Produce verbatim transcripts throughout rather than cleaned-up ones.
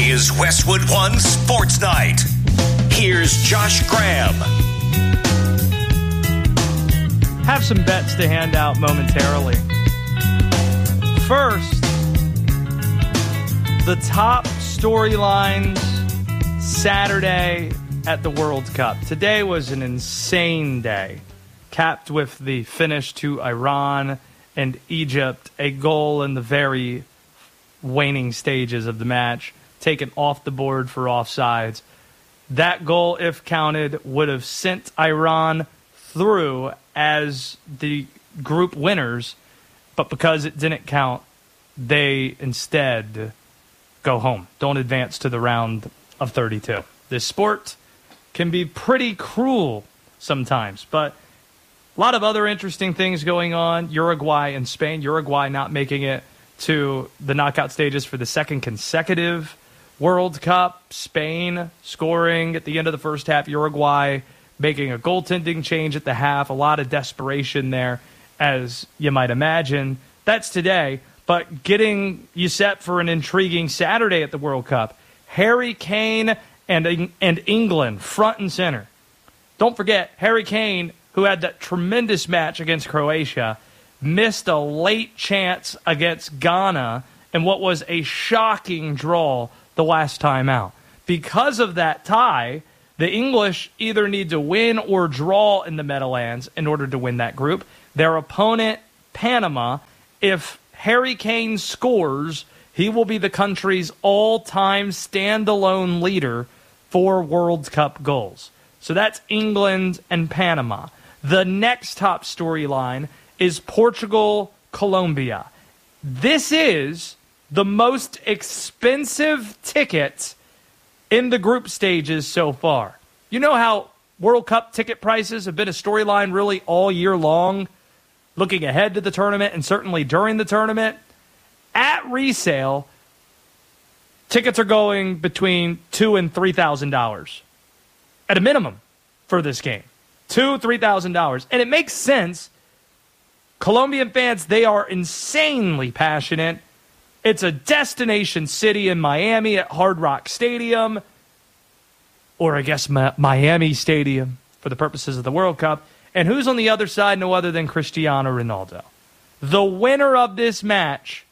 is Westwood One Sports Night. Here's Josh Graham. Have some bets to hand out momentarily. First, the top storylines Saturday at the World Cup. Today was an insane day, capped with the finish to Iran and Egypt, a goal in the very waning stages of the match, taken off the board for offsides. That goal, if counted, would have sent Iran through as the group winners, but because it didn't count, they instead go home, don't advance to the round of thirty-two. This sport can be pretty cruel sometimes, but a lot of other interesting things going on. Uruguay and Spain. Uruguay not making it to the knockout stages for the second consecutive World Cup. Spain scoring at the end of the first half. Uruguay making a goaltending change at the half. A lot of desperation there, as you might imagine. That's today. But getting you set for an intriguing Saturday at the World Cup. Harry Kane and, and England front and center. Don't forget, Harry Kane, who had that tremendous match against Croatia, missed a late chance against Ghana in what was a shocking draw the last time out. Because of that tie, the English either need to win or draw in the Meadowlands in order to win that group. Their opponent, Panama, if Harry Kane scores, he will be the country's all-time standalone leader for World Cup goals. So that's England and Panama. The next top storyline is Portugal-Colombia. This is the most expensive ticket in the group stages so far. You know how World Cup ticket prices have been a storyline really all year long, looking ahead to the tournament and certainly during the tournament? At resale, tickets are going between two thousand dollars and three thousand dollars at a minimum for this game. two thousand dollars, three thousand dollars. And it makes sense. Colombian fans, they are insanely passionate. It's a destination city in Miami at Hard Rock Stadium, or I guess Ma- Miami Stadium for the purposes of the World Cup. And who's on the other side? No other than Cristiano Ronaldo. The winner of this match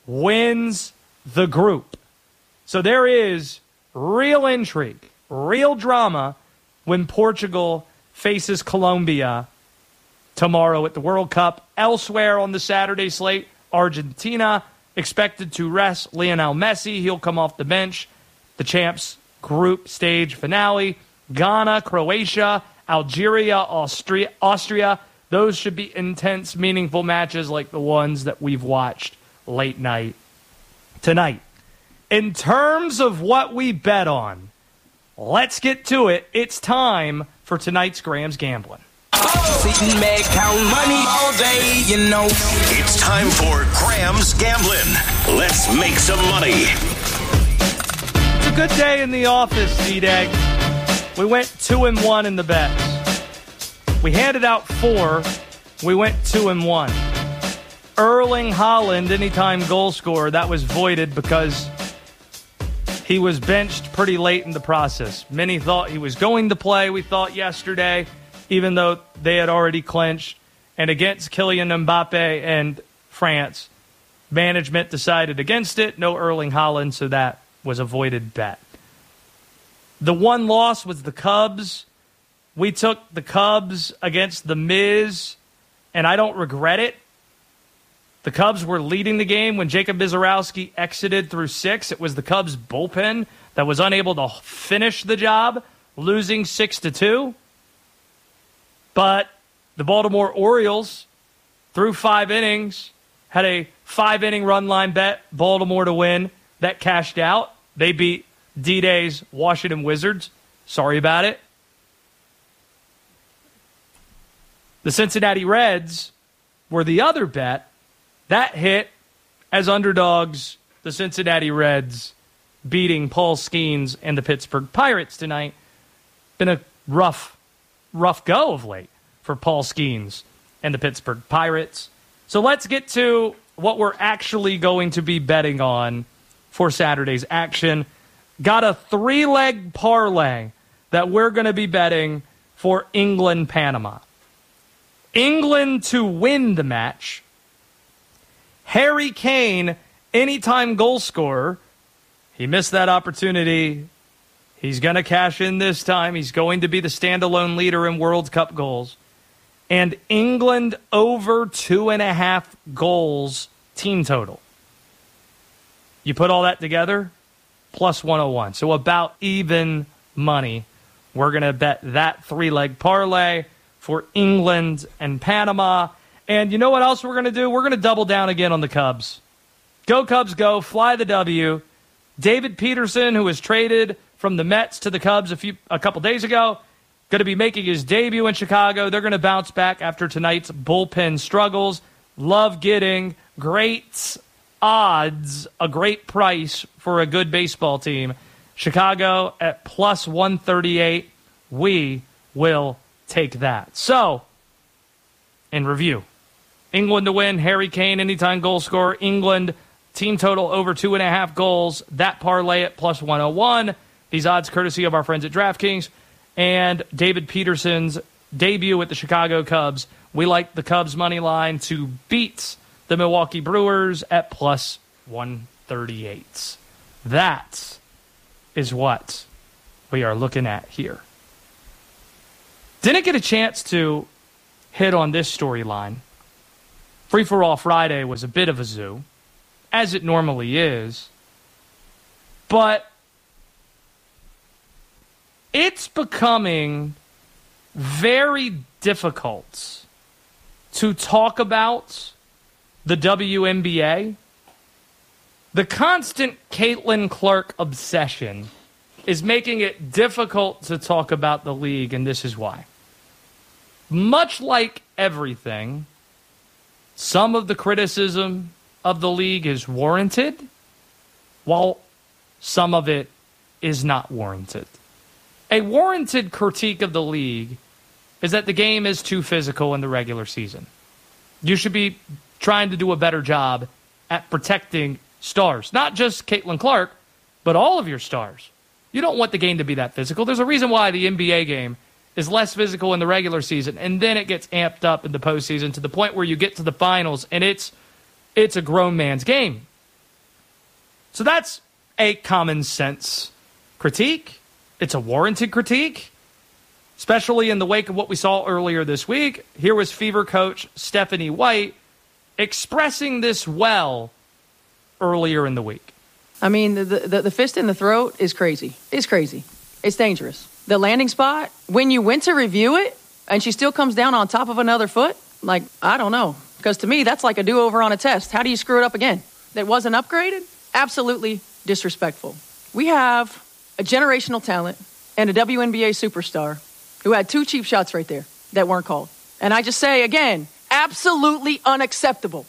wins the group. So there is real intrigue, real drama when Portugal faces Colombia tomorrow at the World Cup. Elsewhere on the Saturday slate, Argentina expected to rest Lionel Messi. He'll come off the bench. The champs group stage finale. Ghana, Croatia, Algeria, Austria, Austria. Those should be intense, meaningful matches like the ones that we've watched late night tonight. In terms of what we bet on, let's get to it. It's time for tonight's Graham's Gambling. Sitting back, count money all day, you know. It's time for Graham's Gambling. Let's make some money. It's a good day in the office, D-Dag. We went two and one in the bets. We handed out four. We went two and one. Erling Haaland, anytime goal scorer, that was voided because he was benched pretty late in the process. Many thought he was going to play, we thought yesterday, even though they had already clinched. And against Kylian Mbappe and France, management decided against it. No Erling Haaland, so that was a voided bet. The one loss was the Cubs. We took the Cubs against the Miz, and I don't regret it. The Cubs were leading the game when Jacob Mizorowski exited through six. It was the Cubs bullpen that was unable to finish the job, losing six to two. But the Baltimore Orioles, through five innings, had a five-inning run line bet, Baltimore to win. That cashed out. They beat D-Day's Washington Wizards. Sorry about it. The Cincinnati Reds were the other bet. That hit as underdogs, the Cincinnati Reds beating Paul Skeens and the Pittsburgh Pirates tonight. Been a rough, rough go of late for Paul Skeens and the Pittsburgh Pirates. So let's get to what we're actually going to be betting on for Saturday's action. got a three-leg parlay that we're going to be betting for England-Panama. England to win the match. Harry Kane, anytime goal scorer. He missed that opportunity. He's going to cash in this time. He's going to be the standalone leader in World Cup goals. And England over two and a half goals team total. You put all that together, plus one oh one. So about even money. We're going to bet that three-leg parlay for England and Panama. And you know what else we're going to do? We're going to double down again on the Cubs. Go Cubs, go. Fly the W. David Peterson, who was traded from the Mets to the Cubs a few a couple days ago, going to be making his debut in Chicago. They're going to bounce back after tonight's bullpen struggles. Love getting great odds, a great price for a good baseball team. Chicago at plus one thirty-eight. We will take that. So, in review, England to win, Harry Kane, anytime goal scorer. England, team total over two and a half goals. That parlay at plus one oh one. These odds courtesy of our friends at DraftKings. And David Peterson's debut with the Chicago Cubs. We like the Cubs money line to beat the Milwaukee Brewers at plus one thirty-eight. That is what we are looking at here. Didn't get a chance to hit on this storyline. Free for All Friday was a bit of a zoo, as it normally is. But it's becoming very difficult to talk about the W N B A. The constant Caitlin Clark obsession is making it difficult to talk about the league, and this is why. Much like everything, some of the criticism of the league is warranted, while some of it is not warranted. A warranted critique of the league is that the game is too physical in the regular season. You should be trying to do a better job at protecting stars. Not just Caitlin Clark, but all of your stars. You don't want the game to be that physical. There's a reason why the N B A game is less physical in the regular season, and then it gets amped up in the postseason to the point where you get to the finals, and it's it's a grown man's game. So that's a common sense critique. It's a warranted critique, especially in the wake of what we saw earlier this week. Here was Fever coach Stephanie White expressing this well earlier in the week. I mean, the, the, the fist in the throat is crazy. It's crazy. It's dangerous. The landing spot, when you went to review it and she still comes down on top of another foot, like, I don't know. Because to me, that's like a do-over on a test. How do you screw it up again? That wasn't upgraded? Absolutely disrespectful. We have a generational talent and a W N B A superstar who had two cheap shots right there that weren't called. And I just say, again, absolutely unacceptable.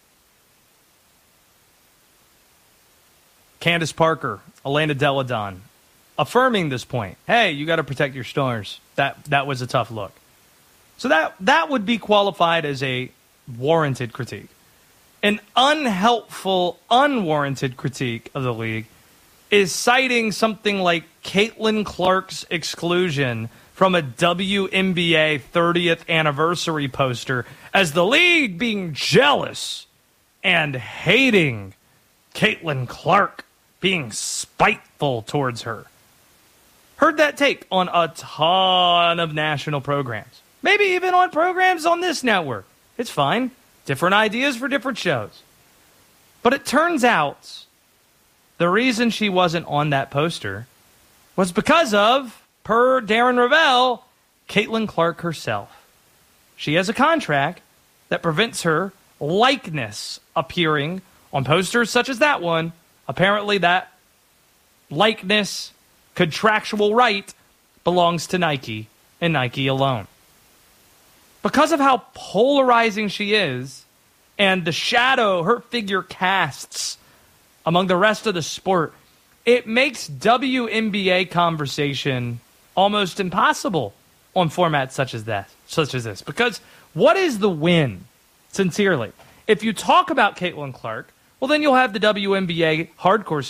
Candace Parker, Elena Delle Donne, affirming this point. Hey, you got to protect your stars. That that was a tough look. So that that would be qualified as a warranted critique. An unhelpful, unwarranted critique of the league is citing something like Caitlin Clark's exclusion from a W N B A thirtieth anniversary poster as the league being jealous and hating Caitlin Clark, being spiteful towards her. Heard that take on a ton of national programs. Maybe even on programs on this network. It's fine. Different ideas for different shows. But it turns out the reason she wasn't on that poster was because of, per Darren Ravel, Caitlin Clark herself. She has a contract that prevents her likeness appearing on posters such as that one. Apparently that likeness, contractual right, belongs to Nike and Nike alone. Because of how polarizing she is and the shadow her figure casts among the rest of the sport, it makes W N B A conversation almost impossible on formats such as that, such as this. Because what is the win, sincerely? If you talk about Caitlin Clark, well, then you'll have the W N B A hardcore saying,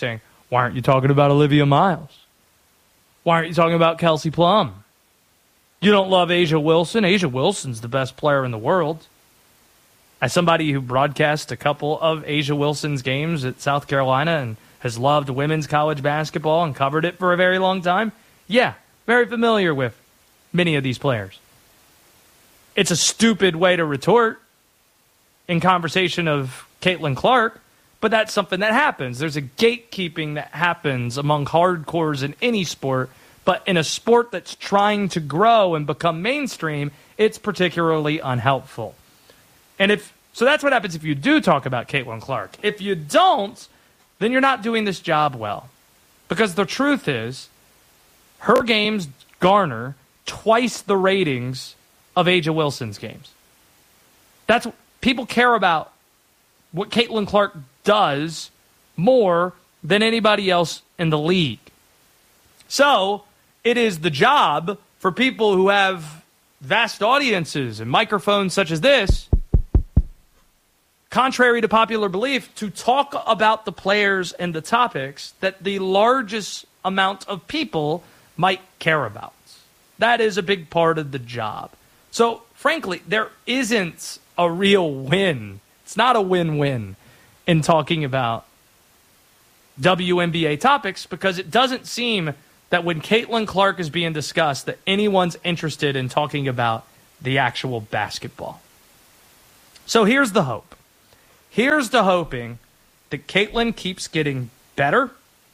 Why aren't you talking about Olivia Miles? Why aren't you talking about Kelsey Plum? You don't love A'ja Wilson? A'ja Wilson's the best player in the world. As somebody who broadcast a couple of A'ja Wilson's games at South Carolina and has loved women's college basketball and covered it for a very long time, yeah, very familiar with many of these players. It's a stupid way to retort in conversation of Caitlin Clark, but that's something that happens. There's a gatekeeping that happens among hardcores in any sport, but in a sport that's trying to grow and become mainstream, it's particularly unhelpful. And if so, that's what happens if you do talk about Caitlin Clark. If you don't, then you're not doing this job well. Because the truth is, her games garner twice the ratings of A'ja Wilson's games. That's people care about what Caitlin Clark does more than anybody else in the league. So it is the job for people who have vast audiences and microphones such as this, contrary to popular belief, to talk about the players and the topics that the largest amount of people might care about. That is a big part of the job. So, frankly, there isn't a real win. It's not a win-win in talking about W N B A topics because it doesn't seem that when Caitlin Clark is being discussed that anyone's interested in talking about the actual basketball. So here's the hope. Here's the hoping that Caitlin keeps getting better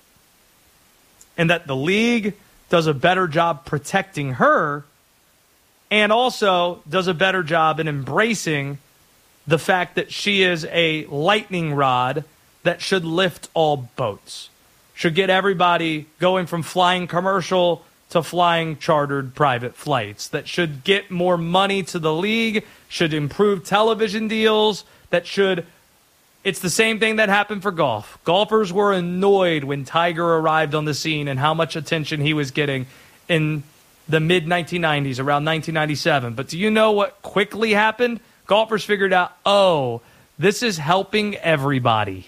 and that the league does a better job protecting her and also does a better job in embracing the fact that she is a lightning rod that should lift all boats, should get everybody going from flying commercial to flying chartered private flights, that should get more money to the league, should improve television deals, that should... It's the same thing that happened for golf. Golfers were annoyed when Tiger arrived on the scene and how much attention he was getting in the mid nineteen nineties, around nineteen ninety-seven. But do you know what quickly happened? Golfers figured out, oh, this is helping everybody.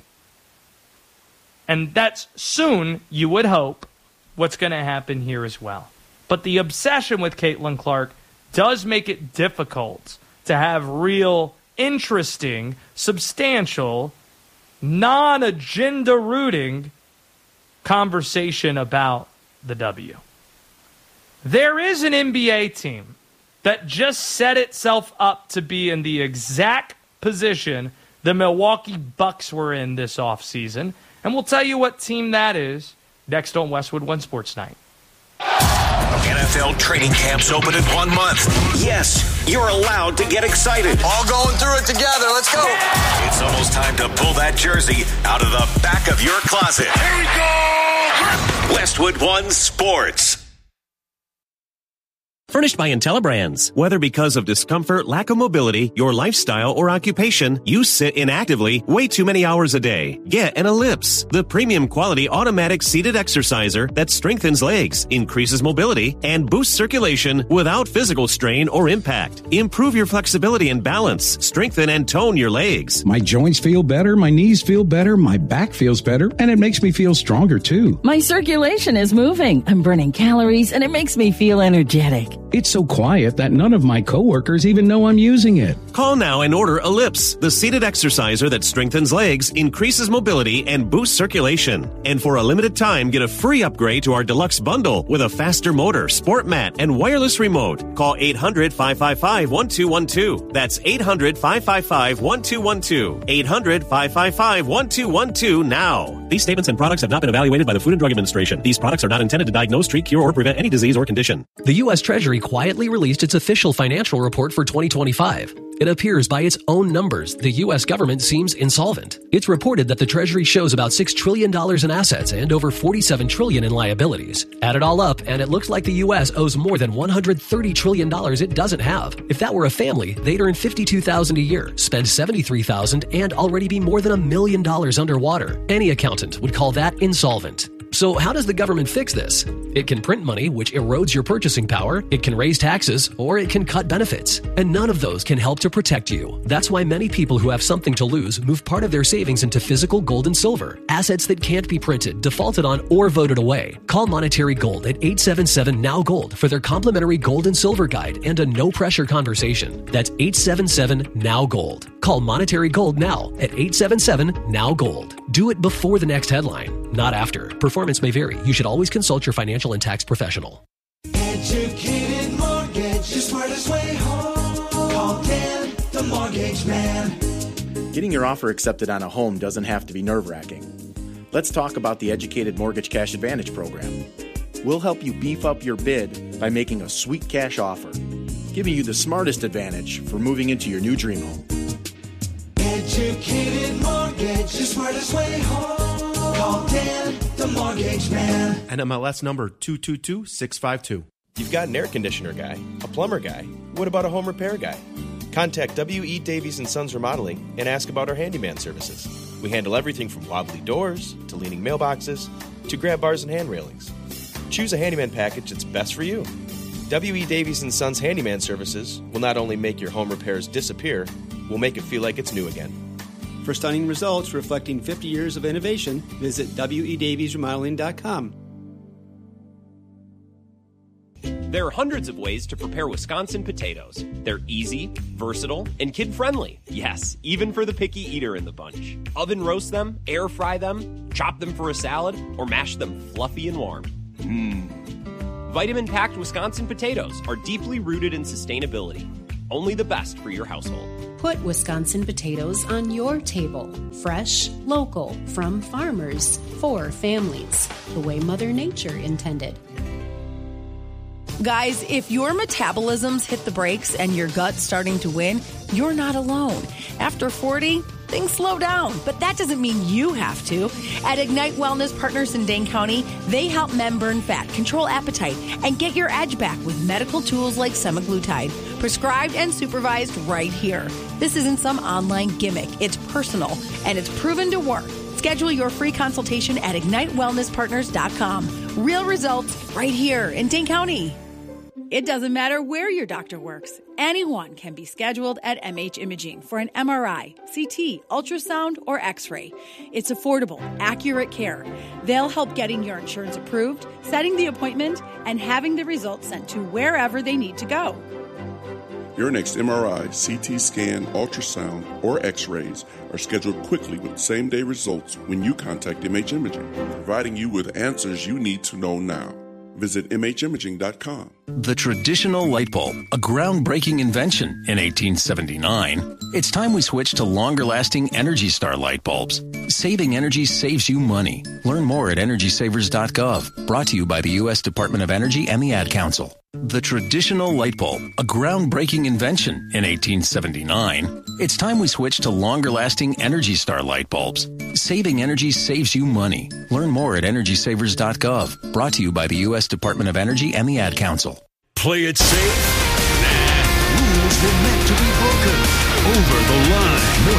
And that's soon, you would hope, what's going to happen here as well. But the obsession with Caitlin Clark does make it difficult to have real, interesting, substantial, non-agenda rooting conversation about the W. There is an N B A team that just set itself up to be in the exact position the Milwaukee Bucks were in this offseason. And we'll tell you what team that is next on Westwood One Sports Night. N F L training camps open in one month. Yes, you're allowed to get excited. All going through it together. Let's go. It's almost time to pull that jersey out of the back of your closet. Here we go. Westwood One Sports. Furnished by IntelliBrands. Whether because of discomfort, lack of mobility, your lifestyle, or occupation, you sit inactively way too many hours a day. Get an Ellipse, the premium quality automatic seated exerciser that strengthens legs, increases mobility, and boosts circulation without physical strain or impact. Improve your flexibility and balance, strengthen and tone your legs. My joints feel better, my knees feel better, my back feels better, and it makes me feel stronger too. My circulation is moving. I'm burning calories, and it makes me feel energetic. It's so quiet that none of my coworkers even know I'm using it. Call now and order Ellipse, the seated exerciser that strengthens legs, increases mobility, and boosts circulation. And for a limited time, get a free upgrade to our deluxe bundle with a faster motor, sport mat, and wireless remote. Call eight hundred, five five five, one two one two. That's eight hundred, five five five, one two one two. eight hundred, five five five, one two one two now. These statements and products have not been evaluated by the Food and Drug Administration. These products are not intended to diagnose, treat, cure, or prevent any disease or condition. The U S Treasury quietly released its official financial report for twenty twenty-five. It appears by its own numbers, the U S government seems insolvent. It's reported that the Treasury shows about six trillion dollars in assets and over forty-seven trillion dollars in liabilities. Add it all up, and it looks like the U S owes more than one hundred thirty trillion dollars it doesn't have. If that were a family, they'd earn fifty-two thousand dollars a year, spend seventy-three thousand dollars, and already be more than a million dollars underwater. Any accountant would call that insolvent. So how does the government fix this? It can print money, which erodes your purchasing power. It can raise taxes, or it can cut benefits. And none of those can help to protect you. That's why many people who have something to lose move part of their savings into physical gold and silver, assets that can't be printed, defaulted on, or voted away. Call Monetary Gold at eight seven seven, N O W Gold for their complimentary gold and silver guide and a no-pressure conversation. That's eight seven seven, N O W Gold. Call Monetary Gold now at eight seven seven, N O W Gold. Do it before the next headline, not after. Performance may vary. You should always consult your financial and tax professional. Educated Mortgage, the smartest way home. Call Dan, the mortgage man. Getting your offer accepted on a home doesn't have to be nerve-wracking. Let's talk about the Educated Mortgage Cash Advantage program. We'll help you beef up your bid by making a sweet cash offer, giving you the smartest advantage for moving into your new dream home. Educated Mortgage, the smartest way home. Call Dan, the mortgage man. N M L S number two two two six five two. You've got an air conditioner guy, a plumber guy. What about a home repair guy? Contact W E. Davies and Sons Remodeling and ask about our handyman services. We handle everything from wobbly doors to leaning mailboxes to grab bars and hand railings. Choose a handyman package that's best for you. W E. Davies and Sons Handyman Services will not only make your home repairs disappear, we'll make it feel like it's new again. For stunning results reflecting fifty years of innovation, visit W E Davies Remodeling dot com. There are hundreds of ways to prepare Wisconsin potatoes. They're easy, versatile, and kid-friendly. Yes, even for the picky eater in the bunch. Oven roast them, air fry them, chop them for a salad, or mash them fluffy and warm. Mmm. Vitamin-packed Wisconsin potatoes are deeply rooted in sustainability. Only the best for your household. Put Wisconsin potatoes on your table. Fresh, local, from farmers, for families, the way Mother Nature intended. Guys, if your metabolism's hit the brakes and your gut's starting to win, you're not alone. After forty, things slow down, but that doesn't mean you have to. At Ignite Wellness Partners in Dane County, they help men burn fat, control appetite, and get your edge back with medical tools like semaglutide, prescribed and supervised right here. This isn't some online gimmick. It's personal, and it's proven to work. Schedule your free consultation at ignite wellness partners dot com. Real results right here in Dane County. It doesn't matter where your doctor works. Anyone can be scheduled at M H Imaging for an M R I, C T, ultrasound, or X-ray. It's affordable, accurate care. They'll help getting your insurance approved, setting the appointment, and having the results sent to wherever they need to go. Your next M R I, C T scan, ultrasound, or X-rays are scheduled quickly with same-day results when you contact M H Imaging, providing you with answers you need to know now. Visit M H imaging dot com. The traditional light bulb, a groundbreaking invention in eighteen seventy-nine. It's time we switch to longer-lasting Energy Star light bulbs. Saving energy saves you money. Learn more at energy savers dot gov. Brought to you by the U S Department of Energy and the Ad Council. The traditional light bulb, a groundbreaking invention in eighteen seventy-nine. It's time we switch to longer-lasting Energy Star light bulbs. Saving energy saves you money. Learn more at energy savers dot gov. Brought to you by the U S Department of Energy and the Ad Council. Play it safe? Nah. Rules were meant to be broken. Over the line.